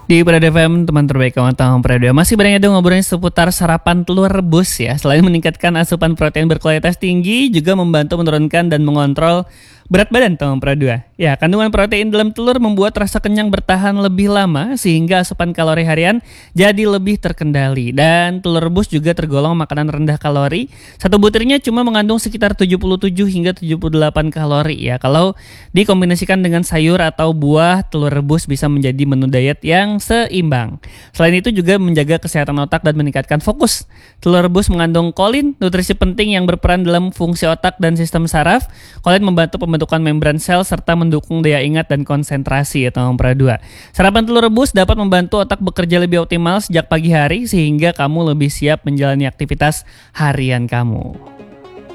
Di Prada FM, teman terbaik kawan tahun Prada. Masih banyak itu ngobrolin seputar sarapan telur rebus ya. Selain meningkatkan asupan protein berkualitas tinggi, juga membantu menurunkan dan mengontrol berat badan tahun Prada. Ya, kandungan protein dalam telur membuat rasa kenyang bertahan lebih lama sehingga asupan kalori harian jadi lebih terkendali. Dan telur rebus juga tergolong makanan rendah kalori. Satu butirnya cuma mengandung sekitar 77 hingga 78 kalori ya. Kalau dikombinasikan dengan sayur atau buah, telur rebus bisa menjadi menu diet yang seimbang. Selain itu juga menjaga kesehatan otak dan meningkatkan fokus. Telur rebus mengandung kolin, nutrisi penting yang berperan dalam fungsi otak dan sistem saraf. Kolin membantu pembentukan membran sel serta mendukung daya ingat dan konsentrasi ya teman-teman Pra2. Sarapan telur rebus dapat membantu otak bekerja lebih optimal sejak pagi hari sehingga kamu lebih siap menjalani aktivitas harian kamu.